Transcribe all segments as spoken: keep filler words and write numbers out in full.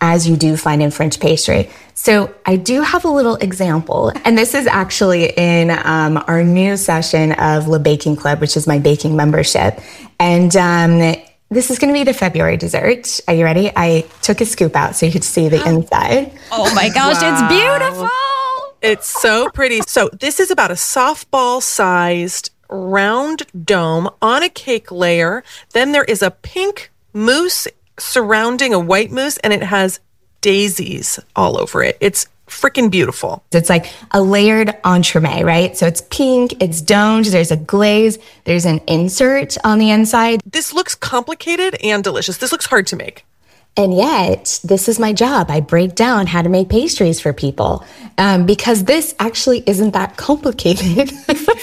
as you do find in French pastry. So I do have a little example, and this is actually in um, our new session of Le Baking Club, which is my baking membership. And um, this is going to be the February dessert. Are you ready? I took a scoop out so you could see the inside. Oh my gosh, wow. It's beautiful. It's so pretty. So this is about a softball-sized round dome on a cake layer. Then there is a pink mousse surrounding a white mousse, and it has daisies all over it. It's freaking beautiful. It's like a layered entremet, right? So it's pink, it's domed, there's a glaze, there's an insert on the inside. This looks complicated and delicious. This looks hard to make. And yet, this is my job. I break down how to make pastries for people um, because this actually isn't that complicated.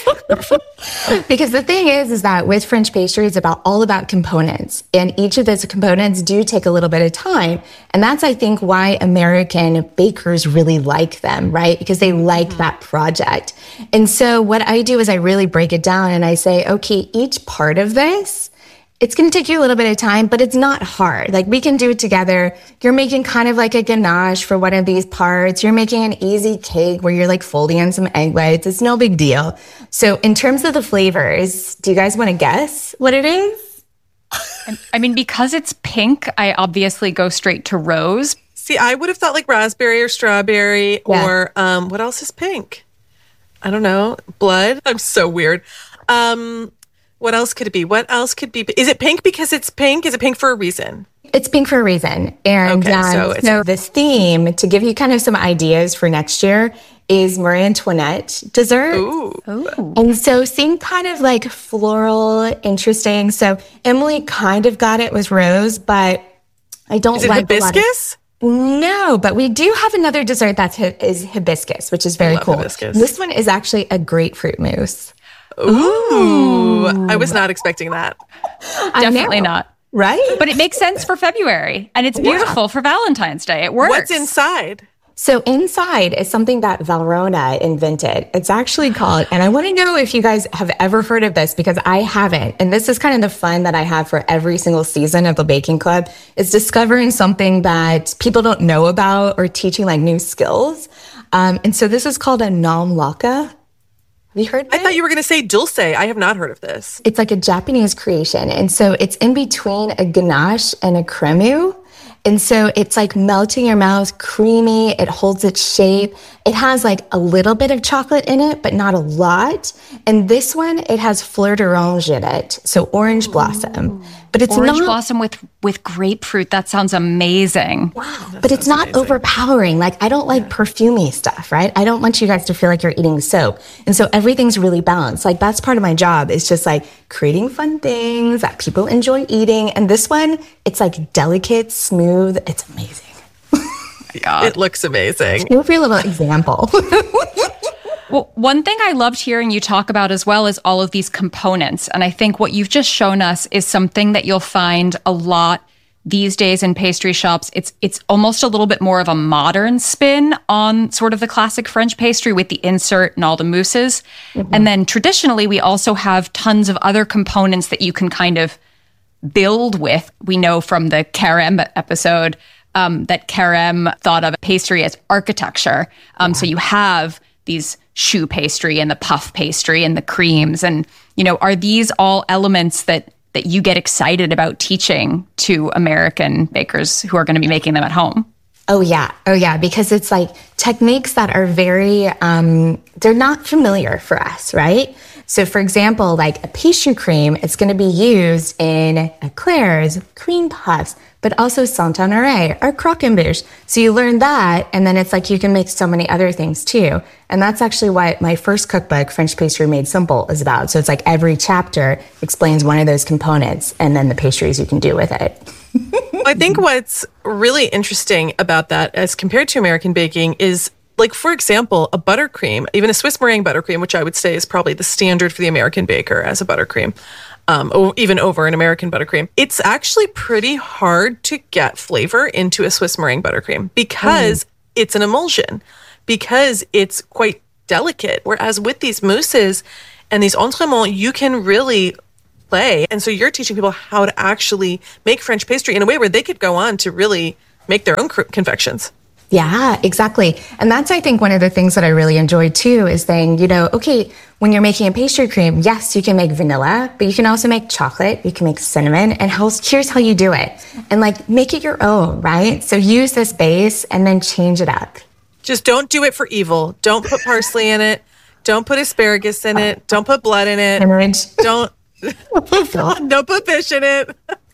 Because the thing is, is that with French pastry, it's about all about components. And each of those components do take a little bit of time. And that's, I think, why American bakers really like them, right? Because they like mm-hmm. that project. And so what I do is I really break it down and I say, okay, each part of this, it's going to take you a little bit of time, but it's not hard. Like, we can do it together. You're making kind of like a ganache for one of these parts. You're making an easy cake where you're like folding in some egg whites. It's no big deal. So in terms of the flavors, do you guys want to guess what it is? I mean, because it's pink, I obviously go straight to rose. See, I would have thought like raspberry or strawberry yeah. or um, what else is pink? I don't know. Blood? I'm so weird. Um... What else could it be? What else could be? Is it pink because it's pink? Is it pink for a reason? It's pink for a reason. And okay, um, so, it's- so this theme, to give you kind of some ideas for next year, is Marie Antoinette dessert. Ooh. Ooh. And so seemed kind of like floral, interesting. So Emily kind of got it with rose, but I don't is it like hibiscus? A lot of, no, but we do have another dessert that's is hibiscus, which is very Love cool. Hibiscus. This one is actually a grapefruit mousse. Ooh, I was not expecting that. Definitely not. Right? But it makes sense for February, and it's beautiful yeah. for Valentine's Day. It works. What's inside? So inside is something that Valrhona invented. It's actually called, and I want to know if you guys have ever heard of this because I haven't. And this is kind of the fun that I have for every single season of the Baking Club is discovering something that people don't know about or teaching like new skills. Um, and so this is called a nom laka. Have you heard of I it? thought you were going to say dulce. I have not heard of this. It's like a Japanese creation. And so it's in between a ganache and a cremu. And so it's like melting your mouth, creamy. It holds its shape. It has like a little bit of chocolate in it, but not a lot. And this one, it has fleur d'orange in it. So orange blossom. But it's orange not blossom with, with grapefruit. That sounds amazing. Wow. That but it's not amazing. overpowering. Like, I don't like yeah. perfumey stuff, right? I don't want you guys to feel like you're eating soap. And so everything's really balanced. Like, that's part of my job. It's just like creating fun things that people enjoy eating. And this one, it's like delicate, smooth. It's amazing. Yeah, it looks amazing. Feel free a little example. Well, one thing I loved hearing you talk about as well is all of these components. And I think what you've just shown us is something that you'll find a lot these days in pastry shops. It's it's almost a little bit more of a modern spin on sort of the classic French pastry with the insert and all the mousses. Mm-hmm. And then traditionally, we also have tons of other components that you can kind of build with. We know from the Carême episode um, that Carême thought of pastry as architecture. Um, yeah. So you have these choux pastry and the puff pastry and the creams. And, you know, are these all elements that that you get excited about teaching to American bakers who are going to be making them at home? Oh, yeah. Oh, yeah. Because it's like techniques that are very, um, they're not familiar for us, right? So, for example, like a pastry cream, it's going to be used in eclairs, cream puffs, but also Saint-Honoré or croquembouche. So you learn that, and then it's like you can make so many other things too. And that's actually what my first cookbook, French Pastry Made Simple, is about. So it's like every chapter explains one of those components and then the pastries you can do with it. I think what's really interesting about that as compared to American baking is, like, for example, a buttercream, even a Swiss meringue buttercream, which I would say is probably the standard for the American baker as a buttercream, um, or even over an American buttercream. It's actually pretty hard to get flavor into a Swiss meringue buttercream because mm. it's an emulsion, because it's quite delicate. Whereas with these mousses and these entremets, you can really play. And so you're teaching people how to actually make French pastry in a way where they could go on to really make their own confections. Yeah, exactly. And that's, I think, one of the things that I really enjoy too is saying, you know, okay, when you're making a pastry cream, yes, you can make vanilla, but you can also make chocolate, you can make cinnamon, and here's how you do it. And like, make it your own, right? So use this base and then change it up. Just don't do it for evil. Don't put parsley in it. Don't put asparagus in it. Don't put blood in it. Hemorrhage. Don't, don't put fish in it.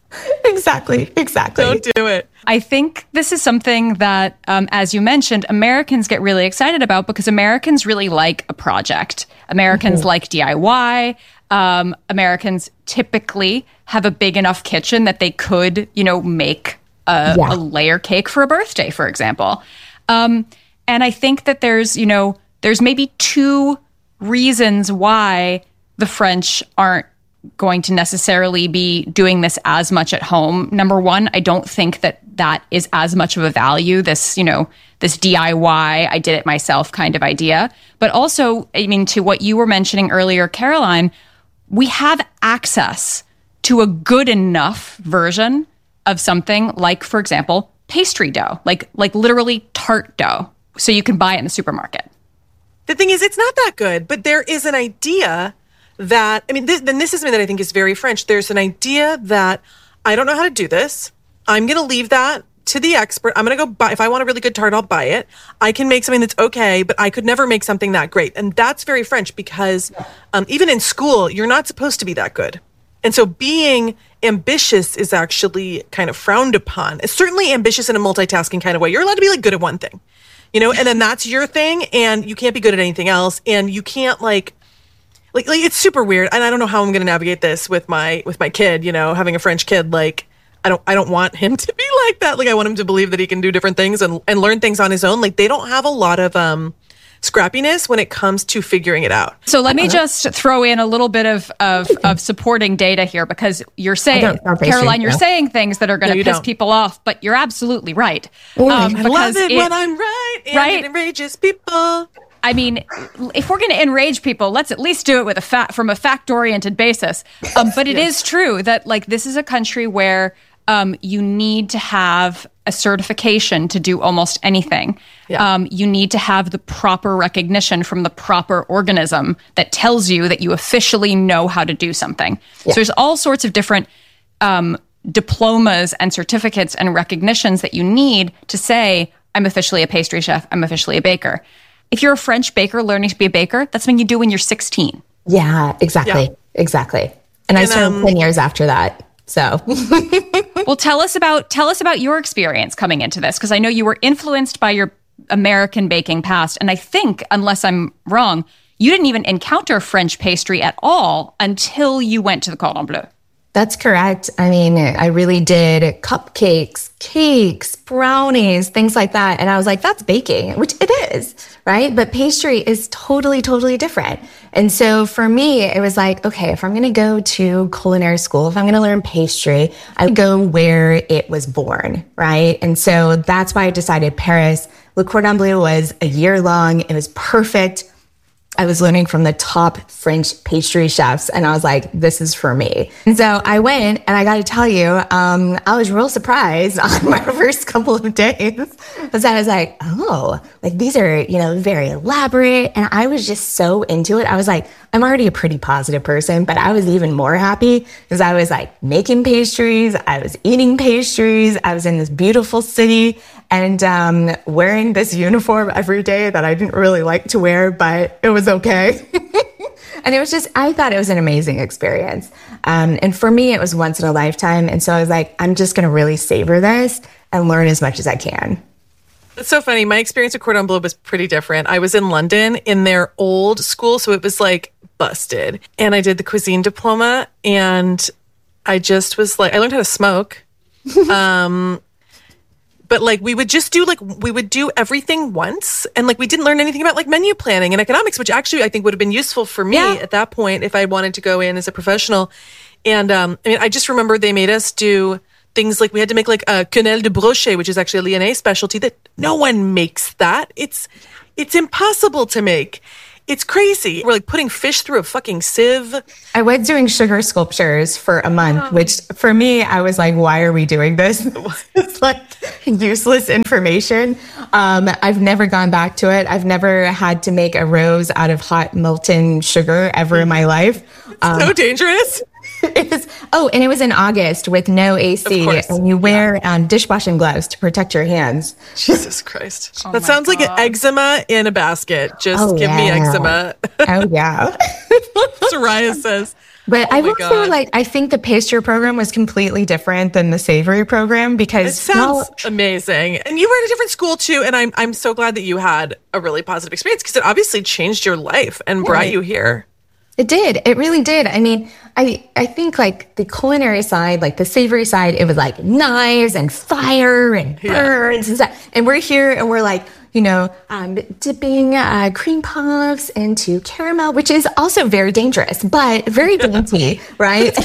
Exactly, exactly. Don't do it. I think this is something that, um, as you mentioned, Americans get really excited about because Americans really like a project. Americans mm-hmm. like D I Y. Um, Americans typically have a big enough kitchen that they could, you know, make a, yeah. a layer cake for a birthday, for example. Um, and I think that there's, you know, there's maybe two reasons why the French aren't going to necessarily be doing this as much at home. Number one, I don't think that that is as much of a value, this, you know, this D I Y, I did it myself kind of idea. But also, I mean, to what you were mentioning earlier, Caroline, we have access to a good enough version of something like, for example, pastry dough, like like literally tart dough. So you can buy it in the supermarket. The thing is, it's not that good, but there is an idea that, I mean, this, then this is something that I think is very French. There's an idea that I don't know how to do this. I'm going to leave that to the expert. I'm going to go buy, if I want a really good tart, I'll buy it. I can make something that's okay, but I could never make something that great. And that's very French because um, even in school, you're not supposed to be that good. And so being ambitious is actually kind of frowned upon. It's certainly ambitious in a multitasking kind of way. You're allowed to be like good at one thing, you know, and then that's your thing and you can't be good at anything else. And you can't like, Like, like it's super weird, and I don't know how I'm going to navigate this with my with my kid. You know, having a French kid, like I don't I don't want him to be like that. Like I want him to believe that he can do different things and and learn things on his own. Like they don't have a lot of um, scrappiness when it comes to figuring it out. So let me just throw in a little bit of of, of supporting data here because you're saying, Caroline, you're saying things that are going to no, piss don't. people off, but you're absolutely right. Um, I love it, it when I'm right, and right? It enrages people. I mean, if we're going to enrage people, let's at least do it with a fact from a fact-oriented basis. Um, but it yes. is true that, like, this is a country where um, you need to have a certification to do almost anything. Yeah. Um, you need to have the proper recognition from the proper organism that tells you that you officially know how to do something. Yeah. So there's all sorts of different um, diplomas and certificates and recognitions that you need to say, I'm officially a pastry chef, I'm officially a baker. If you're a French baker learning to be a baker, that's something you do when you're sixteen. Yeah, exactly. Yeah. Exactly. And, and I started um, ten years after that. So well, tell us about tell us about your experience coming into this, because I know you were influenced by your American baking past. And I think, unless I'm wrong, you didn't even encounter French pastry at all until you went to the Cordon Bleu. That's correct. I mean, I really did cupcakes, cakes, brownies, things like that. And I was like, that's baking, which it is, right? But pastry is totally, totally different. And so for me, it was like, okay, if I'm going to go to culinary school, if I'm going to learn pastry, I would go where it was born, right? And so that's why I decided Paris. Le Cordon Bleu was a year long. It was perfect. I was learning from the top French pastry chefs, and I was like, this is for me. And so I went, and I got to tell you, um, I was real surprised on my first couple of days, because I was like, oh, like these are, you know, very elaborate. And I was just so into it. I was like, I'm already a pretty positive person, but I was even more happy because I was like making pastries. I was eating pastries. I was in this beautiful city and um, wearing this uniform every day that I didn't really like to wear, but it was okay. And it was just, I thought it was an amazing experience. Um, and for me, it was once in a lifetime. And so I was like, I'm just going to really savor this and learn as much as I can. It's so funny. My experience at Cordon Bleu was pretty different. I was in London in their old school, so it was like busted. And I did the cuisine diploma, and I just was like, I learned how to smoke. um, but like we would just do like, we would do everything once. And like we didn't learn anything about like menu planning and economics, which actually I think would have been useful for me yeah. at that point if I wanted to go in as a professional. And um, I mean, I just remember they made us do things like we had to make like a quenelle de brochet, which is actually a Lyonnais specialty that no one makes that. It's it's impossible to make. It's crazy. We're like putting fish through a fucking sieve. I was doing sugar sculptures for a month, which for me, I was like, why are we doing this? It's like useless information. Um, I've never gone back to it. I've never had to make a rose out of hot molten sugar ever in my life. Um, so dangerous. It was, oh, and it was in August with no A C, and you wear yeah. um, dishwashing gloves to protect your hands. Jesus Christ. Oh that sounds God. like an eczema in a basket. Just oh, give yeah. me eczema. Oh, yeah. Soraya says. But oh I will say, like, I think the pastry program was completely different than the savory program because it sounds well, amazing. And you were at a different school too, and I'm I'm so glad that you had a really positive experience because it obviously changed your life and yeah. brought you here. It did. It really did. I mean, I, I think like the culinary side, like the savory side, it was like knives and fire and burns yeah. and stuff. And we're here and we're like, you know, um, dipping uh, cream puffs into caramel, which is also very dangerous, but very dainty, right?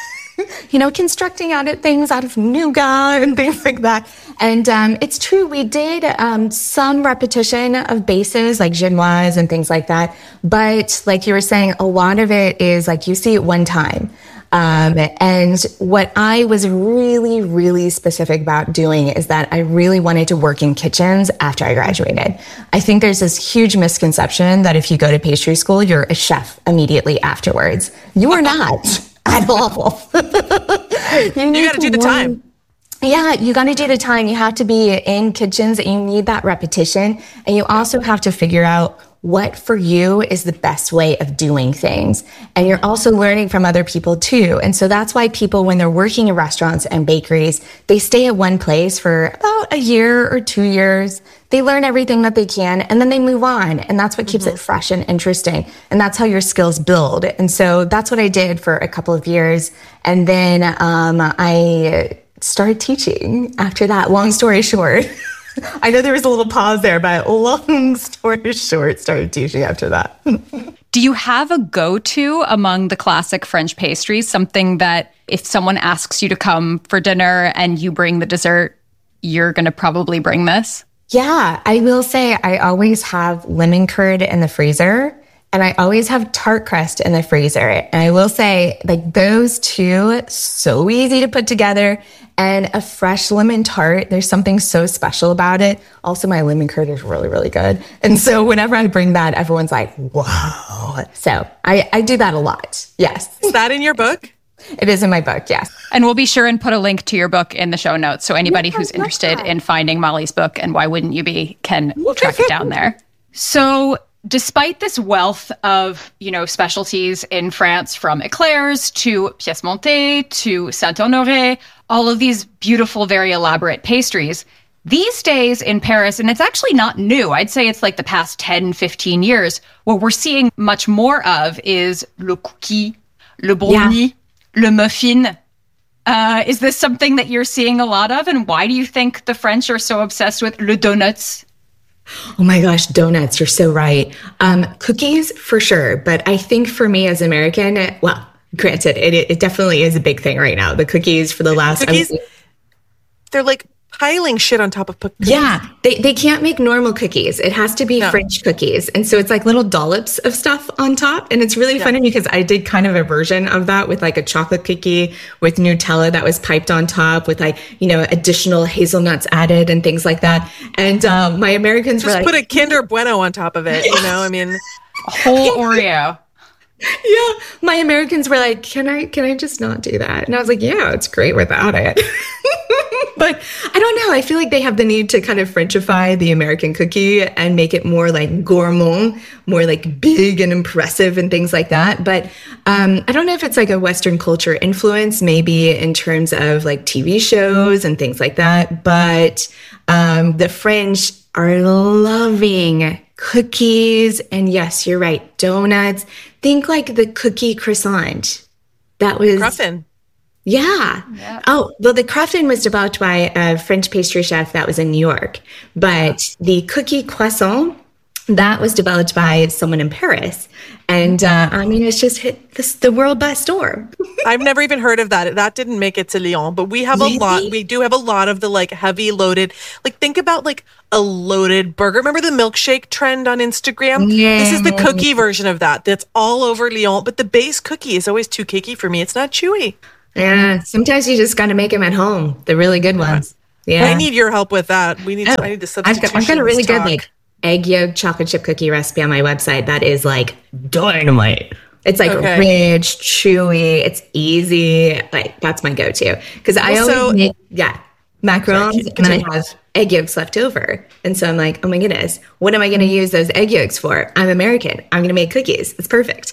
You know, constructing out of things out of nougat and things like that. And um, it's true, we did um, some repetition of bases like genoise and things like that. But like you were saying, a lot of it is like you see it one time. Um, and what I was really, really specific about doing is that I really wanted to work in kitchens after I graduated. I think there's this huge misconception that if you go to pastry school, you're a chef immediately afterwards. You are not. At all. you you got to do the time. Yeah, you got to do the time. You have to be in kitchens and you need that repetition. And you also have to figure out what for you is the best way of doing things. And you're also learning from other people too. And so that's why people, when they're working in restaurants and bakeries, they stay at one place for about a year or two years. They learn everything that they can and then they move on. And that's what keeps mm-hmm. it fresh and interesting. And that's how your skills build. And so that's what I did for a couple of years. And then um, I started teaching after that. Long story short. I know there was a little pause there, but long story short, started teaching after that. Do you have a go-to among the classic French pastries? Something that if someone asks you to come for dinner and you bring the dessert, you're going to probably bring this? Yeah, I will say I always have lemon curd in the freezer. And I always have tart crust in the freezer. And I will say, like, those two, so easy to put together. And a fresh lemon tart, there's something so special about it. Also, my lemon curd is really, really good. And so whenever I bring that, everyone's like, wow. So I, I do that a lot. Yes. Is that in your book? It is in my book, yes. And we'll be sure and put a link to your book in the show notes. So anybody yeah, who's interested that. in finding Molly's book, and why wouldn't you be, can track it down there. So despite this wealth of, you know, specialties in France, from eclairs to pièces montées to Saint-Honoré, all of these beautiful, very elaborate pastries, these days in Paris, and it's actually not new, I'd say it's like the past ten, fifteen years, what we're seeing much more of is le cookie, le brownie, yeah. le muffin. Uh, is this something that you're seeing a lot of? And why do you think the French are so obsessed with le donuts? Oh my gosh, donuts, you're so right. Um, cookies, for sure. But I think for me as American, well, granted, it, it definitely is a big thing right now. The cookies for the last... Cookies, um, they're like piling shit on top of cookies. Yeah, they, they can't make normal cookies. It has to be no. French cookies. And so it's like little dollops of stuff on top. And it's really yeah. funny because I did kind of a version of that with like a chocolate cookie with Nutella that was piped on top with like, you know, additional hazelnuts added and things like that. And um, my Americans Just were like... put a Kinder Bueno on top of it, you know? I mean... A whole Oreo. Yeah, my Americans were like, can I can I just not do that? And I was like, yeah, it's great without it. But I don't know. I feel like they have the need to kind of Frenchify the American cookie and make it more like gourmand, more like big and impressive and things like that. But um, I don't know if it's like a Western culture influence, maybe in terms of like T V shows and things like that. But um, the French are loving cookies. And yes, you're right. Donuts. Think like the cookie croissant. That was... Cruffin. Yeah. yeah. Oh, well, the Cruffin was developed by a French pastry chef that was in New York. But the cookie croissant that was developed by someone in Paris. And uh, I mean, it's just hit this, the world by storm. I've never even heard of that. That didn't make it to Lyon, but we have Really? a lot. We do have a lot of the like heavy loaded, like think about like a loaded burger. Remember the milkshake trend on Instagram? Yeah. This is the cookie version of that. That's all over Lyon, but the base cookie is always too cakey for me. It's not chewy. Yeah, sometimes you just got to make them at home. The really good ones. Yeah, I need your help with that. We need. Oh, To, I need the I've got, substitution. I've got a really good talk. like egg yolk chocolate chip cookie recipe on my website that is like dynamite. It's like Okay. rich, chewy. It's easy. Like that's my go-to because I Well, always so- make yeah macarons Sorry, and then I continue. have egg yolks left over, and so I'm like, oh my goodness, what am I going to use those egg yolks for? I'm American. I'm going to make cookies. It's perfect.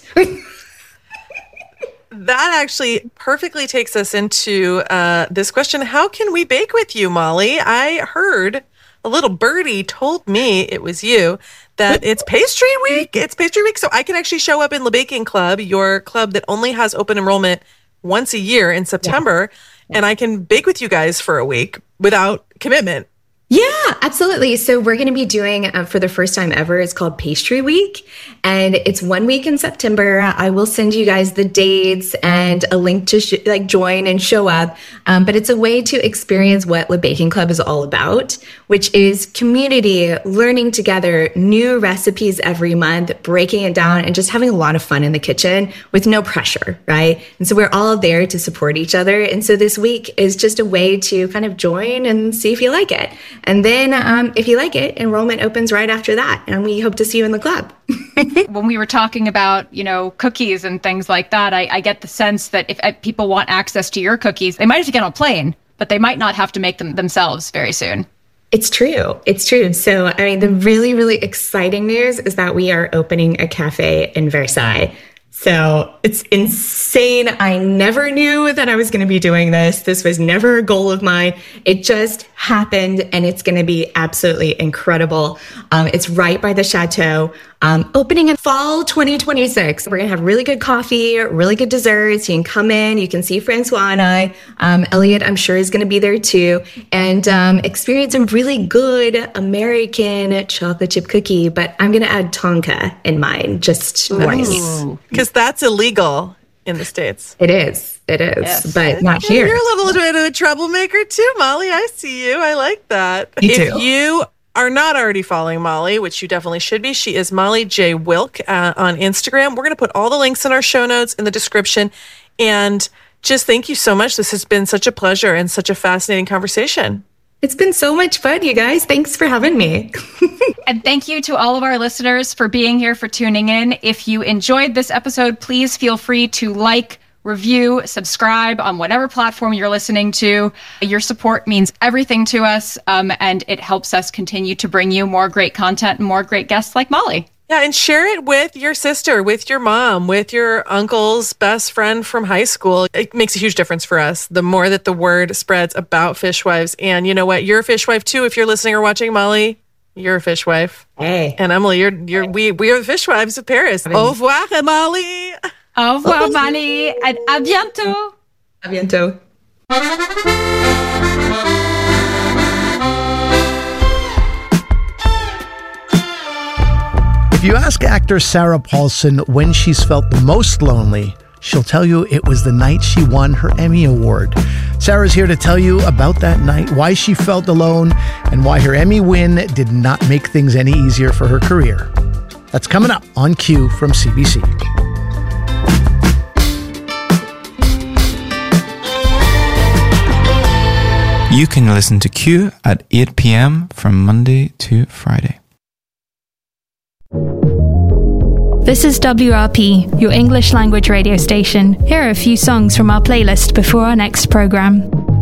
That actually perfectly takes us into uh, this question. How can we bake with you, Molly? I heard a little birdie told me it was you that it's pastry week. It's pastry week. So I can actually show up in Le Baking Club, your club that only has open enrollment once a year in September, and I can bake with you guys for a week without commitment. Yeah, absolutely. So we're going to be doing uh, for the first time ever. It's called Pastry Week, and it's one week in September. I will send you guys the dates and a link to sh- like join and show up. Um, but it's a way to experience what Le Baking Club is all about, which is community, learning together, new recipes every month, breaking it down, and just having a lot of fun in the kitchen with no pressure, right? And so we're all there to support each other. And so this week is just a way to kind of join and see if you like it. And then um, if you like it, enrollment opens right after that. And we hope to see you in the club. When we were talking about, you know, cookies and things like that, I, I get the sense that if uh, people want access to your cookies, they might have to get on a plane, but they might not have to make them themselves very soon. It's true. It's true. So, I mean, the really, really exciting news is that we are opening a cafe in Versailles. So it's insane. I never knew that I was going to be doing this. This was never a goal of mine. It just happened, and it's going to be absolutely incredible. Um, it's right by the chateau, um, opening in fall twenty twenty-six. We're going to have really good coffee, really good desserts. You can come in, you can see Francois and I. Um, Elliot, I'm sure, is going to be there too, and um, experience a really good American chocolate chip cookie. But I'm going to add tonka in mine, just once. Because that's illegal in the States. It is. It is, Yes. but not Yeah, here. You're a little bit of a troublemaker too, Molly. I see you. I like that. Me if too. you are not already following Molly, which you definitely should be, she is Molly J. Wilk uh, on Instagram. We're going to put all the links in our show notes in the description. And just thank you so much. This has been such a pleasure and such a fascinating conversation. It's been so much fun, you guys. Thanks for having me. And thank you to all of our listeners for being here, for tuning in. If you enjoyed this episode, please feel free to like, review, subscribe on whatever platform you're listening to. Your support means everything to us, um, and it helps us continue to bring you more great content and more great guests like Molly. Yeah, and share it with your sister, with your mom, with your uncle's best friend from high school. It makes a huge difference for us. The more that the word spreads about fishwives. And you know what? You're a fishwife too. If you're listening or watching, Molly, you're a fishwife. Hey. And Emily, you're you're we we are the fishwives of Paris. Au revoir, Molly. Au revoir, Molly, and à bientôt. A bientôt. If you ask actor Sarah Paulson when she's felt the most lonely, she'll tell you it was the night she won her Emmy Award. Sarah's here to tell you about that night, why she felt alone, and why her Emmy win did not make things any easier for her career. That's coming up on Q from C B C. You can listen to Q at eight p.m. from Monday to Friday. This is W R P, your English language radio station. Here are a few songs from our playlist before our next program.